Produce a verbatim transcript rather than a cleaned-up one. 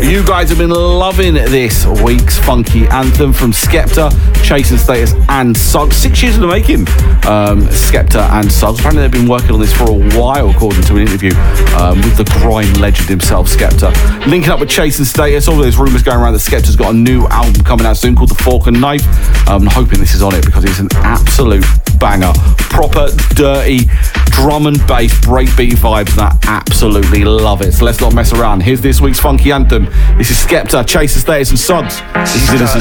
You guys have been loving this week's funky anthem from Skepta, Chase and Status, and Suggs. Six years in the making, um, Skepta and Suggs. Apparently they've been working on this for a while, according to an interview um, with the grime legend himself, Skepta. Linking up with Chase and Status, all those rumours going around that Skepta's got a new album coming out soon called The Fork and Knife. I'm hoping this is on it because it's an absolute banger. Proper, dirty drum and bass breakbeat vibes, and I absolutely love it. So let's not mess around. Here's this week's funky anthem. This is Skepta, Chase and Status, and Suggs. This is Innocence.